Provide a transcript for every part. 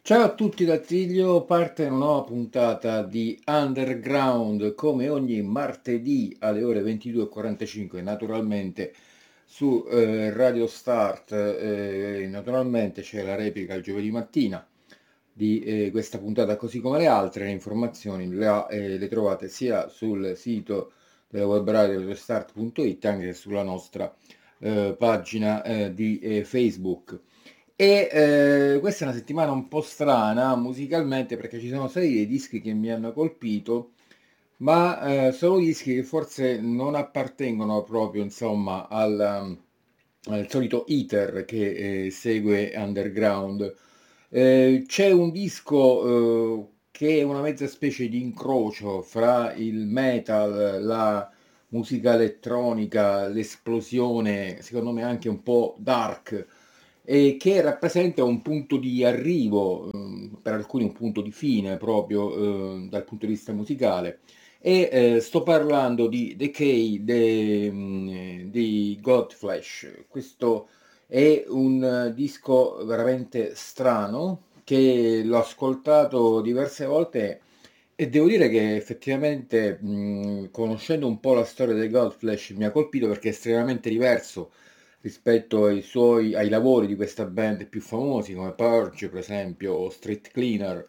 Ciao a tutti da Tiglio, parte una nuova puntata di Underground come ogni martedì alle ore 22:45, naturalmente su Radio Start, naturalmente c'è la replica il giovedì mattina di questa puntata così come le altre. Le informazioni le trovate sia sul sito della web radio radiostart.it anche che sulla nostra pagina di Facebook. Questa è una settimana un po' strana musicalmente perché ci sono stati dei dischi che mi hanno colpito, ma sono dischi che forse non appartengono proprio, insomma, al solito iter che segue Underground. C'è un disco che è una mezza specie di incrocio fra il metal, la musica elettronica, l'esplosione, secondo me anche un po' dark, che rappresenta un punto di arrivo, per alcuni un punto di fine proprio, dal punto di vista musicale. Sto parlando di Decay di Godflesh. Questo è un disco veramente strano che l'ho ascoltato diverse volte e devo dire che effettivamente, conoscendo un po' la storia dei Godflesh mi ha colpito perché è estremamente diverso rispetto ai lavori di questa band più famosi come Purge per esempio o Street Cleaner.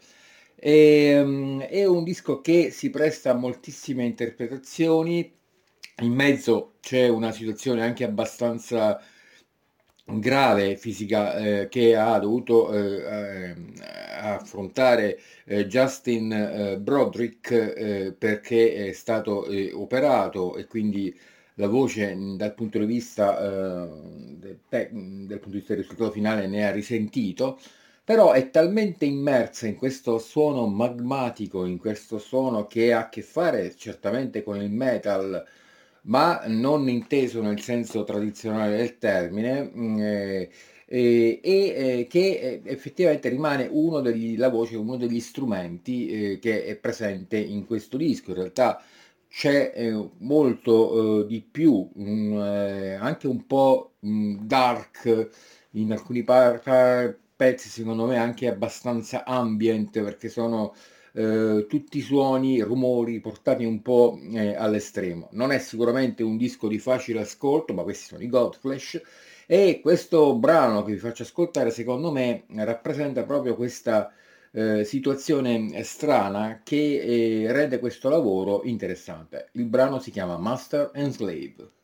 È un disco che si presta a moltissime interpretazioni, in mezzo c'è una situazione anche abbastanza grave fisica che ha dovuto affrontare Justin Broderick perché è stato operato e quindi la voce dal punto di vista del punto di vista del risultato finale ne ha risentito, però è talmente immersa in questo suono magmatico, in questo suono che ha a che fare certamente con il metal, ma non inteso nel senso tradizionale del termine, che effettivamente rimane la voce, uno degli strumenti che è presente in questo disco. In realtà c'è molto di più, anche un po' dark in alcuni pezzi, secondo me anche abbastanza ambient, perché sono tutti suoni, rumori portati un po' all'estremo. Non è sicuramente un disco di facile ascolto, ma questi sono i Godflesh. E questo brano che vi faccio ascoltare, secondo me, rappresenta proprio questa situazione strana che rende questo lavoro interessante. Il brano si chiama Master and Slave.